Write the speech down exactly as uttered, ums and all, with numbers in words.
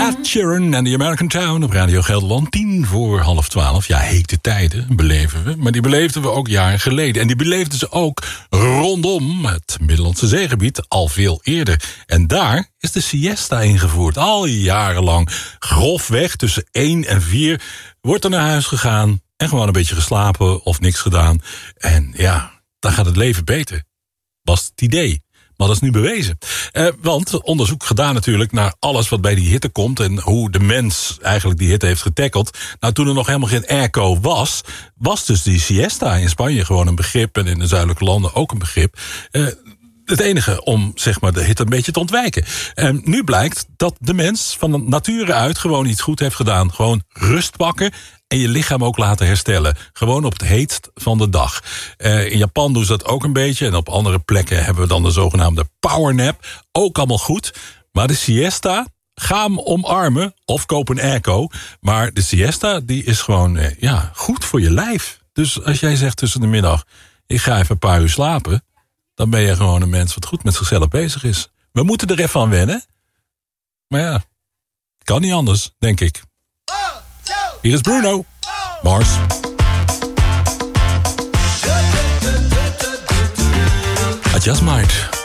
Ed Sheeran en The American Town op Radio Gelderland. Tien voor half twaalf. Ja, hete tijden beleven we. Maar die beleefden we ook jaren geleden. En die beleefden ze ook rondom het Middellandse Zeegebied al veel eerder. En daar is de siesta ingevoerd. Al jarenlang. Grofweg tussen één en vier wordt er naar huis gegaan. En gewoon een beetje geslapen of niks gedaan. En ja, dan gaat het leven beter. Was het idee. Maar dat is nu bewezen. Eh, want onderzoek gedaan natuurlijk naar alles wat bij die hitte komt... en hoe de mens eigenlijk die hitte heeft getackeld. Nou, toen er nog helemaal geen airco was... was dus die siesta in Spanje gewoon een begrip... en in de zuidelijke landen ook een begrip... Eh, het enige om zeg maar, de hitte een beetje te ontwijken. En nu blijkt dat de mens van de nature uit gewoon iets goed heeft gedaan. Gewoon rust pakken en je lichaam ook laten herstellen. Gewoon op het heetst van de dag. Uh, in Japan doen ze dat ook een beetje. En op andere plekken hebben we dan de zogenaamde powernap. Ook allemaal goed. Maar de siesta, ga hem omarmen of koop een airco. Maar de siesta, die is gewoon uh, ja, goed voor je lijf. Dus als jij zegt tussen de middag... ik ga even een paar uur slapen... dan ben je gewoon een mens wat goed met zichzelf bezig is. We moeten er even aan wennen. Maar ja, kan niet anders, denk ik. Hier is Bruno Mars. I just might.